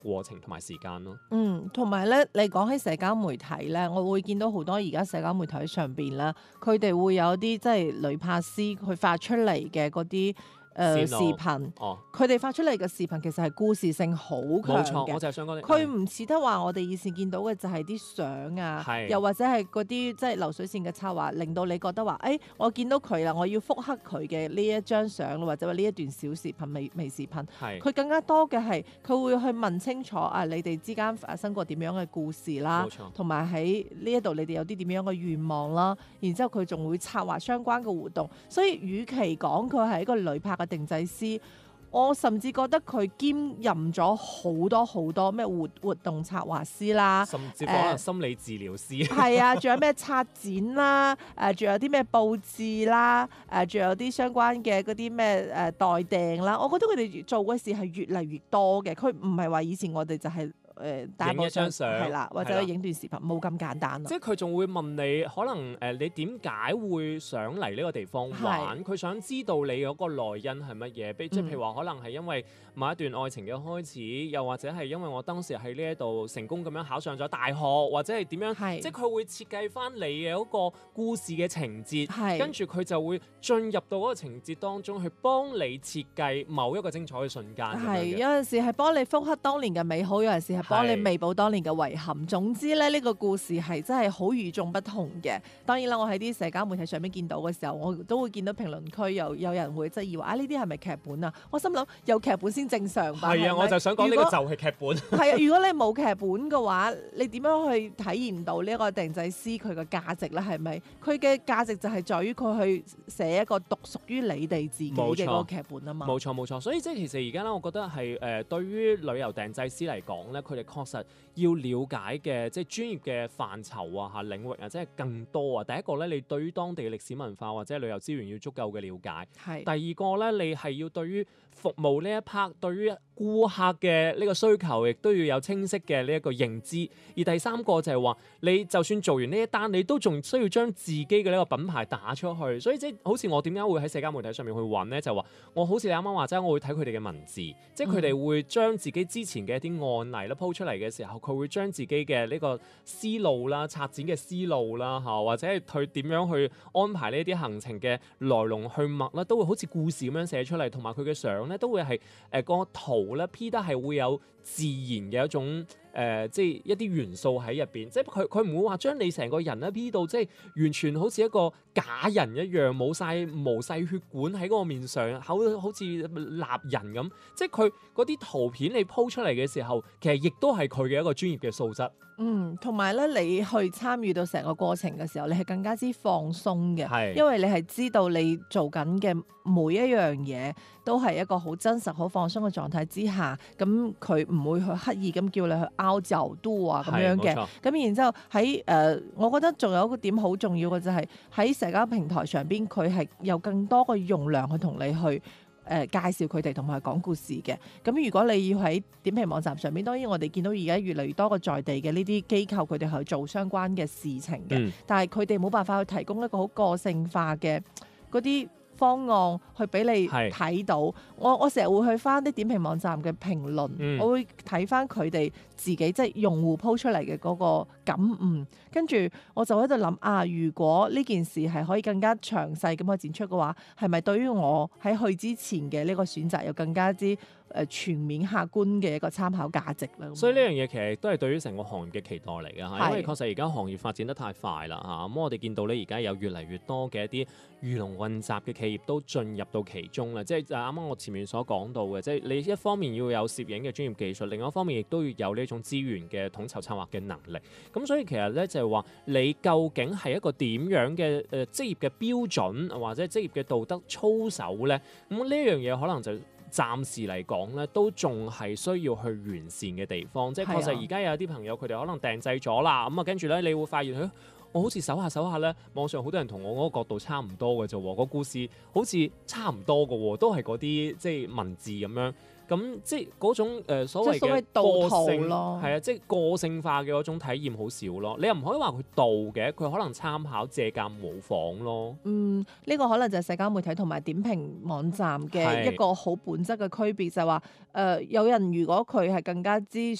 過程同埋時間咯。 同埋咧，你講起社交媒體咧，我會見到好多而家社交媒體上邊咧，佢哋會有啲即係女拍師佢發出嚟嘅嗰啲視線路頻， 哦， 佢哋發出嚟嘅視頻其實係故事性好強冇錯， 嘅我。就係想講佢唔似得話我哋以前見到嘅就係啲相啊， 係又或者係嗰啲即係流水線嘅策劃，令到你覺得話，我見到佢啦，我要復刻佢嘅呢一張相，或者話呢一段小視頻、微視頻。 係佢更加多嘅係佢會去問清楚你哋之間發生過點樣嘅故事啦冇，錯， 同埋喺呢一度你哋有啲點樣嘅願望啦，然之後佢仲會策劃相關嘅活動。所以，與其講佢係一個女拍嘅定製師，我甚至覺得佢兼任咗好多好多咩活動策劃師啦， 甚至乎可能心理治療師。 係啊，仲有咩策展啦，仲有啲咩佈置啦，仲有啲相關嘅嗰啲咩代訂啦，我覺得佢哋做嘅事係越嚟越多嘅，佢唔係話以前我哋就係、大部影一張相係啦，或者係啦影段視頻冇咁簡單咯即。係佢仲會問你，可能你點解會想嚟呢個地方玩？佢想知道你嗰個來因係乜嘢？即係譬如話，可能係因為某一段愛情嘅開始，又或者係因為我當時喺呢一度成功咁樣考上咗大學，或者係點樣？ 係即係佢會設計翻你嘅嗰個故事嘅情節， 係跟住佢就會進入到嗰個情節當中去幫你設計某一個精彩嘅瞬間咁樣嘅。 係有陣時係幫你復刻當年嘅美好，有陣時係幫你係彌補當年嘅遺憾。總之咧，呢個故事係真係好與眾不同嘅。當然啦，我喺啲社交媒體上面見到嘅時候，我都會見到評論區有人會質疑話呢啲係咪劇本啊？我心諗有劇本先正常吧。 係啊，我就想講呢個就係劇本。 係啊，如果你冇劇本嘅話，你點樣去體驗到呢一個定製師佢嘅價值咧？係咪？佢嘅價值就係在於佢去寫一個獨屬於你哋自己嘅嗰個劇本啊嘛。 冇錯冇錯，所以即係其實而家咧，我覺得係對於旅遊訂製師嚟講咧，佢哋確實要了解嘅即係專業嘅範疇啊、領域啊，即係更多啊。第一個咧，你對於當地嘅歷史文化或者旅遊資源要足夠嘅了解。 係。 第二個咧，你係要對於服務呢一 part，對於顧客嘅呢個需求，亦都要有清晰嘅呢一個認知。而第三個就係話，你就算做完呢一單，你都仲需要將自己嘅呢個品牌打出去。所以即係好似我點解會喺社交媒體上面去揾咧，就話我好似你啱啱話齋，我會睇佢哋嘅文字，即係佢哋會將自己之前嘅一啲案例啦鋪出嚟嘅時候，佢會將自己嘅呢個思路啦、策展嘅思路啦嚇，或者係佢點樣去安排呢啲行程嘅來龍去脈啦，都會好似故事咁樣寫出嚟，同埋佢嘅相咧都會係個圖咧 P 得係會有自然嘅一種即係一啲元素喺入邊，即係佢唔會話將你成個人咧 P 到即係完全好似一個假人一樣，冇晒毛細血管喺嗰個面上，好似立人咁。即係佢嗰啲圖片你 po 出嚟嘅時候，其實亦都係佢嘅一個專業嘅素質。 同埋咧，你去參與到成個過程嘅時候，你係更加之放鬆嘅， 係因為你係知道你做緊嘅每一樣嘢都係一個好真實、好放鬆嘅狀態之下，咁佢唔會去刻意咁叫你去拗就都啊咁樣嘅。 冇錯咁然之後喺我覺得仲有一個點好重要嘅就係喺社交平台上邊，佢係有更多嘅容量去同你去。介紹佢哋同埋講故事嘅，咁如果你要喺點評網站上面，當然我哋見到而家越嚟越多個在地嘅呢啲機構，佢哋去做相關嘅事情嘅，但係佢哋冇辦法去提供一個好個性化嘅嗰啲方案去俾你睇到。我成日會去翻啲點評網站嘅評論，我會睇翻佢哋自己即係用戶鋪出嚟嘅嗰個感悟，跟住我就喺度諗如果呢件事係可以更加詳細咁去展出嘅話，係咪對於我喺去之前嘅呢個選擇有更加之全面客觀嘅一個參考價值咧？ 所以呢樣嘢其實都係對於成個行業嘅期待嚟嘅嚇，因為確實而家行業發展得太快啦嚇，咁我哋見到咧而家有越嚟越多嘅一啲魚龍混雜嘅企業都進入到其中啦，即係啱啱我前面所講到嘅，即係你一方面要有攝影嘅專業技術，另外一方面亦都要有呢種資源嘅統籌策劃嘅能力。咁所以其實咧就係話，你究竟係一個點樣嘅職業嘅標準或者職業嘅道德操守咧？咁呢樣嘢可能就暫時嚟講咧，都仲係需要去完善嘅地方。即係確實而家有啲朋友佢哋可能訂製咗啦，咁跟住咧你會發現我好似搜下咧，網上好多人同我嗰個角度差唔多嘅啫喎，個故事好似差唔多嘅喎，都係嗰啲即係文字咁樣。 咁即係嗰種所謂即係所謂嘅導個圖性咯係啊，即係個性化嘅嗰種體驗好少咯。你又唔可以話佢導嘅，佢可能參考、借鑑、模仿咯。 呢個可能就係社交媒體同埋點評網站嘅係一個好本質嘅區別，就係話有人如果佢係更加之